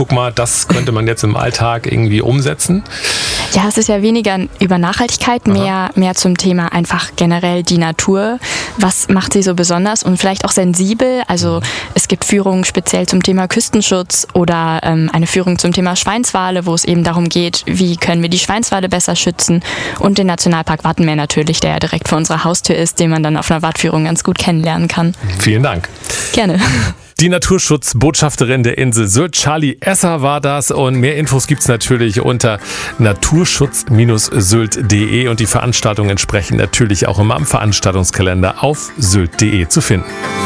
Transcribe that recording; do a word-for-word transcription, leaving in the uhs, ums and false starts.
guck mal, das könnte man jetzt im Alltag irgendwie umsetzen? Ja, es ist ja weniger über Nachhaltigkeit, mehr, mehr zum Thema einfach generell die Natur. Was macht sie so besonders und vielleicht auch sensibel? Also es gibt Führungen speziell zum Thema Küstenschutz oder ähm, eine Führung zum Thema Schweinswale, wo es eben darum geht, wie können wir die Schweinswale besser schützen. Und den Nationalpark Wattenmeer natürlich, der ja direkt vor unserer Haustür ist, den man dann auf einer Wattführung ganz gut kennenlernen kann. Vielen Dank. Gerne. Die Naturschutzbotschafterin der Insel Sylt, Charlie Esser, war das. Und mehr Infos gibt's natürlich unter naturschutz Bindestrich sylt punkt de und die Veranstaltungen entsprechend natürlich auch immer am Veranstaltungskalender auf sylt punkt de zu finden.